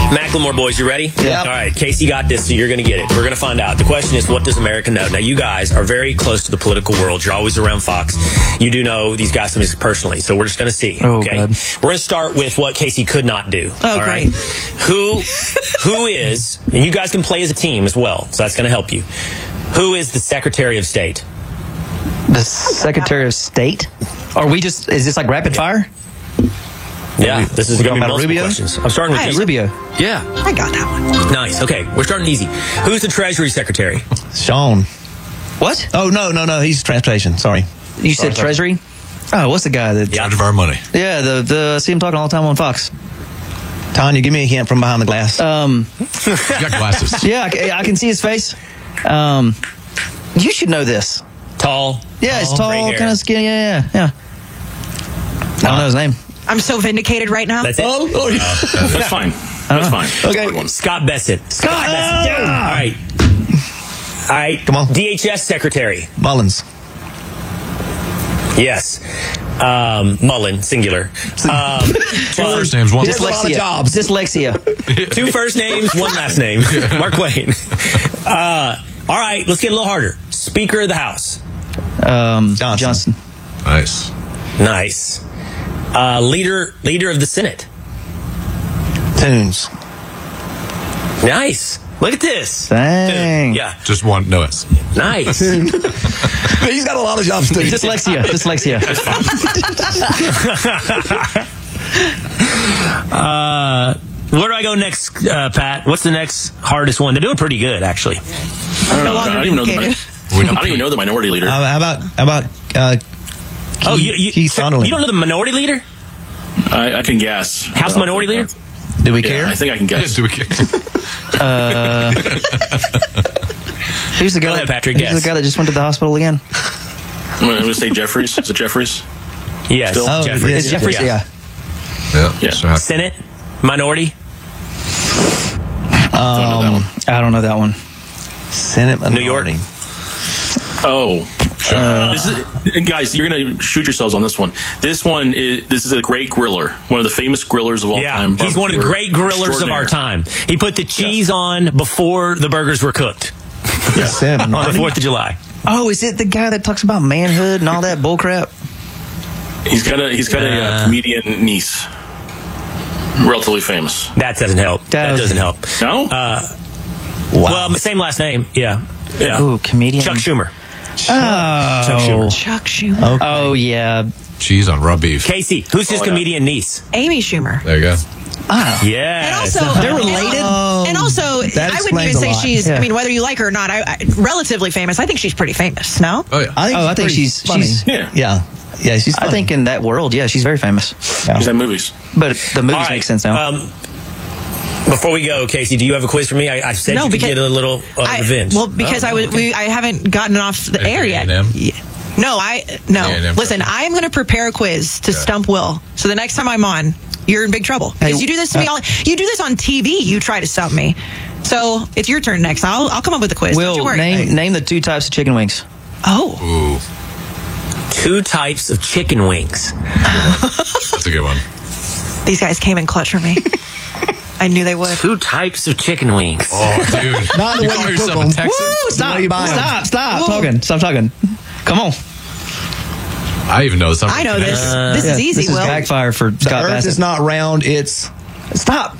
Macklemore boys, you ready? Yeah. All right, Casey got this, so you're going to get it. We're going to find out. The question is, what does America know? Now, you guys are very close to the political world. You're always around Fox. You do know these guys personally, so we're just going to see. Oh, okay? God. We're going to start with what Casey could not do. Oh, all right? great. Who is, and you guys can play as a team as well, so that's going to help you. Who is the Secretary of State? The Secretary of State? Is this like rapid fire? Yeah, this is We're going to be talking about multiple Rubio? questions. I'm starting with Hey, you. Rubio. Yeah. I got that one. Nice. Okay, we're starting easy. Who's the Treasury Secretary? Sean. What? Oh, no. He's transportation. Sorry. You said Treasury? Oh, what's the guy that... Yeah. Charge of our money. Yeah, I see him talking all the time on Fox. Tanya, give me a hint from behind the glass. You got glasses. Yeah, I can see his face. You should know this. Tall. Yeah, it's gray tall, hair. kind of skinny. Yeah. I don't know his name. I'm so vindicated right now. That's it. That's fine. That's fine. Okay. Scott Bassett. Scott Bassett. All right. All right. Come on. DHS Secretary. Mullins. Yes. Mullen, singular. Two first names, one There's a lot of jobs. Dyslexia. 2 first names, 1 last name. Mark Twain. All right, let's get a little harder. Speaker of the House. Johnson. Nice. Nice. Leader of the Senate. Tunes. Nice. Look at this. Dang. Yeah. Just one. No S. Nice. He's got a lot of jobs, too. Dyslexia. Where do I go next, Pat? What's the next hardest one? They're doing pretty good, actually. I don't even know the minority leader. How about You Keith Sonderland? don't know the minority leader? I can guess. House minority leader? Do we Yeah, care? I think I can guess. Do we care? Who's the guy? Go ahead, Patrick, Who's guess. the guy that just went to the hospital again? I'm going to say Jeffries. Is it Jeffries? Yes. Still? Oh, Jeffries. It's Jeffries. Yeah. Yeah. So how- Senate? Minority? I don't know that one. Senate New York? minority. Oh. Guys, you're going to shoot yourselves on this one. This is a great griller. One of the famous grillers of all time. He's one of the great grillers of our time. He put the cheese on before the burgers were cooked Senate on the minority. 4th of July. Oh, is it the guy that talks about manhood and all that bullcrap? He's got a comedian niece. Relatively famous. That doesn't help. That doesn't help. No? Well, same last name. Yeah. Ooh, comedian. Chuck Schumer. Oh. Chuck Schumer. Okay. Oh, yeah. cheese on raw beef. Casey, who's his comedian niece? Amy Schumer. There you go. Yeah. And also, They're related? And also, I wouldn't even explains a say lot. she's. Yeah. I mean, whether you like her or not, I relatively famous. I think she's pretty famous. No. Oh yeah. I think she's funny. Yeah. Yeah, she's funny. I think in that world, yeah, she's very famous. Yeah. He's in movies. But the movies All right. make sense now. Before we go, Casey, do you have a quiz for me? I said No, you could because- get a little revenge. Well, because I haven't gotten off the air yet. A&M? Yeah. No. A&M Listen, I am going to prepare a quiz to stump Will. So the next time I'm on, you're in big trouble. Because you do this to me. You do this on TV. You try to stump me. So it's your turn next. I'll come up with a quiz. Don't you Will, worry. name the 2 types of chicken wings. Oh. Ooh, 2 types of chicken wings. that's a good one. These guys came in clutch for me. I knew they would. 2 types of chicken wings. Oh, dude. Not the You way call you yourself cook a 'em. Texan? Woo, stop, you buy 'em. stop talking. Come on. I even know this. I know this. This is easy, This is Will. backfire for The Scott earth Bassett. is not round, it's... Stop.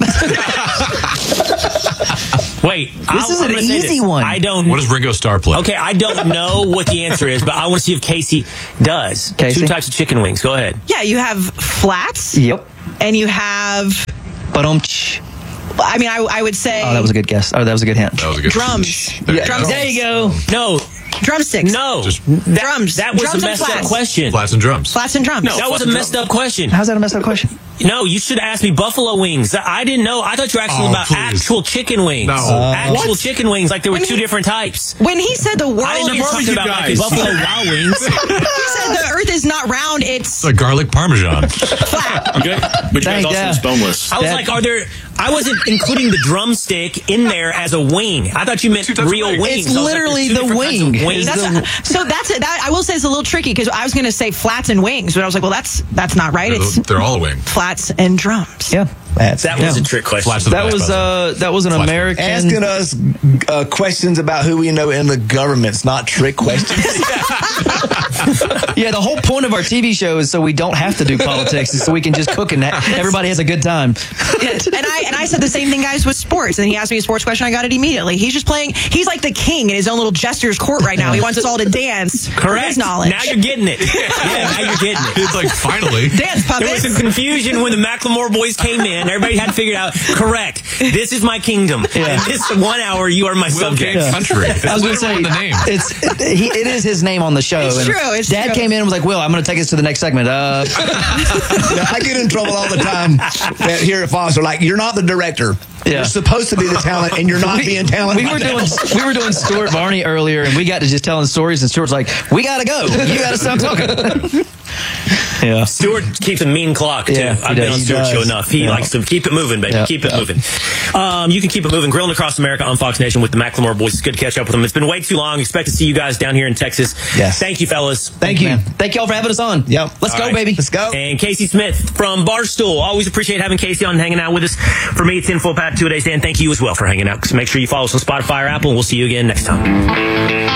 Wait, This is I'm an gonna say easy this. one. I don't. What does Ringo Starr play? Okay, I don't know what the answer is, but I want to see if Casey does. Casey? 2 types of chicken wings. Go ahead. Yeah, you have flats. Yep. And you have. But I mean, I would say. Oh, that was a good guess. Oh, that was a good hint. That was a good Drums. There you Drums. go. There you go. No, Drumsticks. no. Just- Drums. That was Drums a and messed up flats. question. Flats and drums. Flats and drums. That was a messed up question. How's that a messed up question? No, you should ask me buffalo wings. I didn't know. I thought you were asking Oh, about please. actual chicken wings. No. Actual chicken wings, like there were 2 different types. When he said the world I didn't know is you were talking about like, guys. buffalo wild wings. he said the earth is not round, it's It's like garlic parmesan. flat. Okay? But you guys Thank also you. is boneless. I was like, are there... I wasn't including the drumstick in there as a wing. I thought you meant 2 types of real wings. wings. It's I was like, literally there's 2 the different kinds of wing. wings. That I will say it's a little tricky because I was going to say flats and wings, but I was like, well, that's not right. It's They're all a wing. flats and drums. Yeah. That was a trick question. Flash the That flash was button. that was an Flash American. Asking us questions about who we know in the government's not trick questions. Yeah, the whole point of our TV show is so we don't have to do politics, is so we can just cook and everybody has a good time. And I said the same thing, guys, with sports. And he asked me a sports question. I got it immediately. He's just playing. He's like the king in his own little jester's court right now. He wants us all to dance. For Correct. his knowledge. Now you're getting it. Yeah, now you're getting it. It's like, finally. Dance There was puppets. some confusion when the Macklemore boys came in. Everybody had figured out, correct, this is my kingdom. Yeah. And this 1 hour, you are my Will subject. Gates Country. It's I was going to literally say, the name. it is his name on the show. It's and true, it's Dad true. came in and was like, Will, I'm going to take us to the next segment. I get in trouble all the time here at Fox. They're like, you're not the director. Yeah. You're supposed to be the talent, and you're not being talented. We were doing Stuart Varney earlier, and we got to just telling stories, and Stuart's like, we got to go. You got to stop talking. Yeah. Stuart keeps a mean clock, too. Yeah, he I've been does. on He Stuart's show does. enough. He Yeah. likes to keep it moving, baby. Yeah. Keep it moving. You can keep it moving. Grilling Across America on Fox Nation with the Macklemore boys. It's good to catch up with them. It's been way too long. Expect to see you guys down here in Texas. Yes. Thank you, fellas. Thank you. Man. Thank y'all for having us on. Yep. Let's All go, right. baby. Let's go. And Casey Smith from Barstool. Always appreciate having Casey on and hanging out with us. For me, it's Info Pat 2 a day. Dan, thank you as well for hanging out. So make sure you follow us on Spotify or Apple, and we'll see you again next time.